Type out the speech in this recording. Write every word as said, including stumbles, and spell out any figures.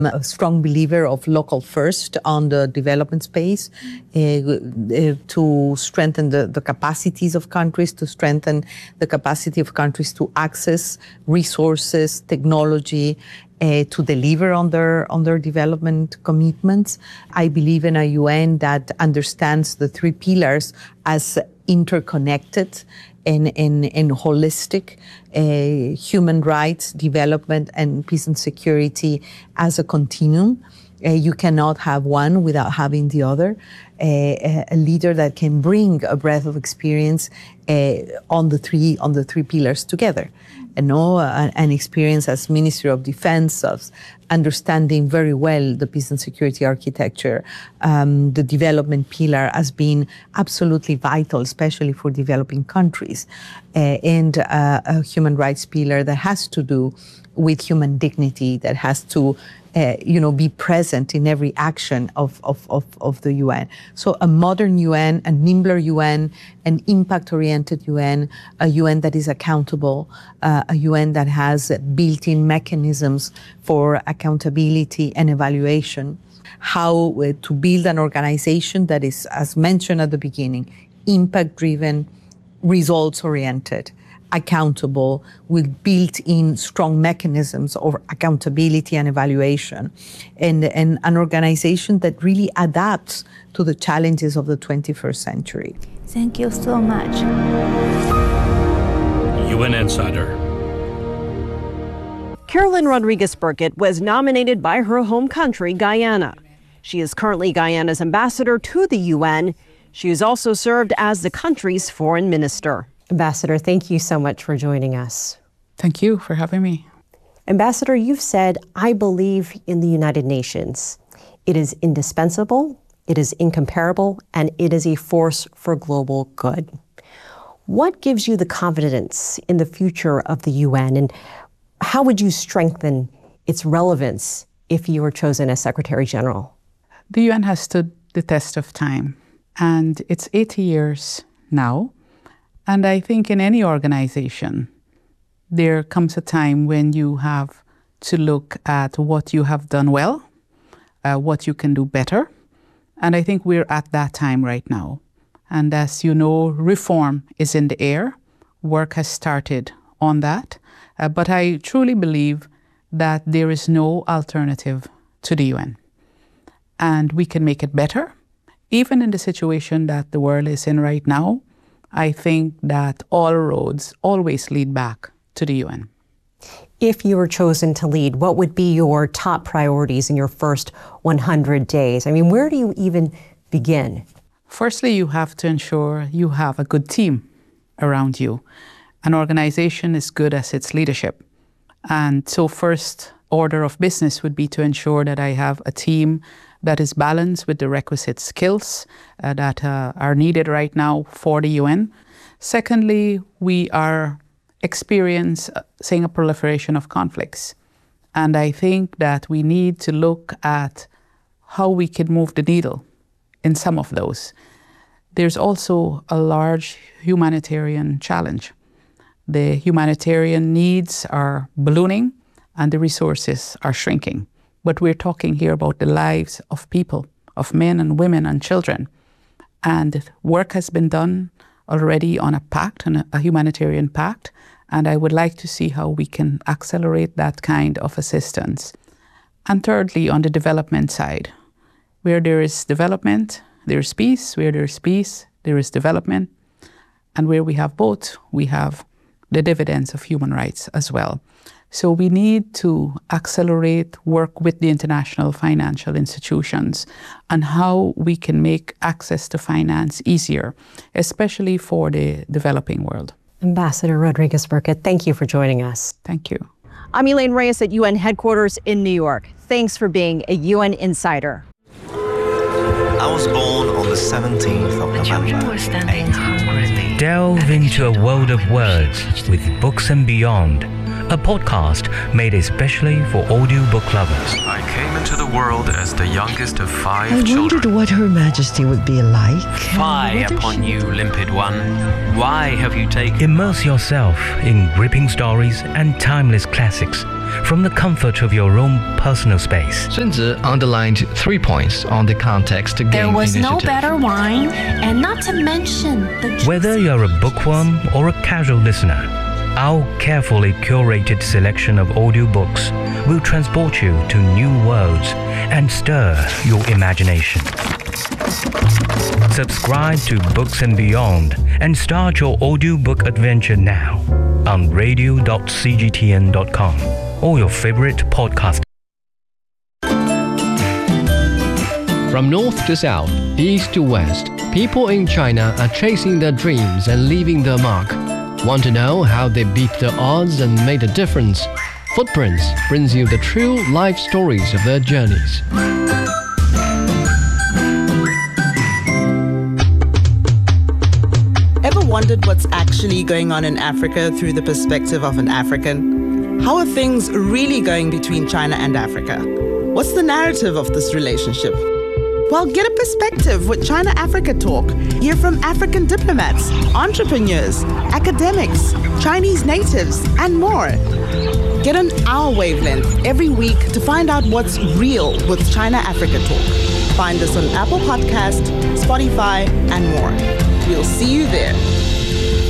a strong believer of local first on the development space uh, uh, to strengthen the, the capacities of countries, to strengthen the capacity of countries to access resources, technology, uh, to deliver on their, on their development commitments. I believe in a U N that understands the three pillars as interconnected and, and, and holistic, uh, human rights, development, and peace and security as a continuum. Uh, you cannot have one without having the other. Uh, a leader that can bring a breadth of experience uh, on the three on the three pillars together. You know, uh, an experience as Minister of Defense, of understanding very well the peace and security architecture, um, the development pillar as being absolutely vital, especially for developing countries, uh, and uh, a human rights pillar that has to do with human dignity, that has to Uh, you know, be present in every action of, of, of, of the U N. So a modern U N, a nimbler U N, an impact-oriented U N, a U N that is accountable, uh, a U N that has built-in mechanisms for accountability and evaluation. How uh, to build an organization that is, as mentioned at the beginning, impact-driven, results-oriented, accountable, with built-in strong mechanisms of accountability and evaluation, and, and an organization that really adapts to the challenges of the twenty-first century. Thank you so much. U N Insider. Carolyn Rodriguez Burkett was nominated by her home country, Guyana. She is currently Guyana's ambassador to the U N. She has also served as the country's foreign minister. Ambassador, thank you so much for joining us. Thank you for having me. Ambassador, you've said, I believe in the United Nations. It is indispensable, it is incomparable, and it is a force for global good. What gives you the confidence in the future of the U N, and how would you strengthen its relevance if you were chosen as Secretary General? The U N has stood the test of time, and it's eighty years now. And I think in any organization, there comes a time when you have to look at what you have done well, uh, what you can do better. And I think we're at that time right now. And as you know, reform is in the air. Work has started on that. Uh, but I truly believe that there is no alternative to the U N. And we can make it better. Even in the situation that the world is in right now, I think that all roads always lead back to the U N. If you were chosen to lead, what would be your top priorities in your first one hundred days? I mean, where do you even begin? Firstly, you have to ensure you have a good team around you. An organization is good as its leadership. And so first order of business would be to ensure that I have a team that is balanced with the requisite skills uh, that uh, are needed right now for the U N. Secondly, we are experiencing a proliferation of conflicts. And I think that we need to look at how we can move the needle in some of those. There's also a large humanitarian challenge. The humanitarian needs are ballooning and the resources are shrinking. But we're talking here about the lives of people, of men and women and children. And work has been done already on a pact, on a humanitarian pact. And I would like to see how we can accelerate that kind of assistance. And thirdly, on the development side, where there is development, there is peace. Where there is peace, there is development. And where we have both, we have the dividends of human rights as well. So we need to accelerate work with the international financial institutions on how we can make access to finance easier, especially for the developing world. Ambassador Rodriguez Burkett, thank you for joining us. Thank you. I'm Elaine Reyes at U N headquarters in New York. Thanks for being a U N Insider. I was born on the seventeenth of November. Delve into a world of words with Books and Beyond, a podcast made especially for audiobook lovers. I came into the world as the youngest of five I children. I wondered what Her Majesty would be like. Fie upon you, limpid one. Why have you taken... Immerse yourself in gripping stories and timeless classics from the comfort of your own personal space. Sun Tzu underlined three points on the context game There was initiative. no better wine, and not to mention the... Whether you're a bookworm or a casual listener, our carefully curated selection of audiobooks will transport you to new worlds and stir your imagination. Subscribe to Books and Beyond and start your audiobook adventure now on radio dot c g t n dot com or your favorite podcast. From north to south, east to west, people in China are chasing their dreams and leaving their mark. Want to know how they beat the odds and made a difference? Footprints brings you the true life stories of their journeys. Ever wondered what's actually going on in Africa through the perspective of an African? How are things really going between China and Africa? What's the narrative of this relationship? Well, get a perspective with China Africa Talk. Hear from African diplomats, entrepreneurs, academics, Chinese natives, and more. Get on our wavelength every week to find out what's real with China Africa Talk. Find us on Apple Podcast, Spotify, and more. We'll see you there.